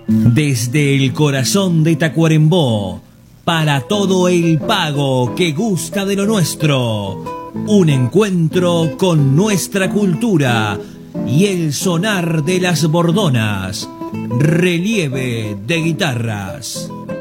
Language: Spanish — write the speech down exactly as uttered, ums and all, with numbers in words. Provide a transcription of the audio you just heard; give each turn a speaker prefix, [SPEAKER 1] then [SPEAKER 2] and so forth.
[SPEAKER 1] Desde el corazón de Tacuarembó, para todo el pago que gusta de lo nuestro, un encuentro con nuestra cultura y el sonar de las bordonas, relieve de guitarras.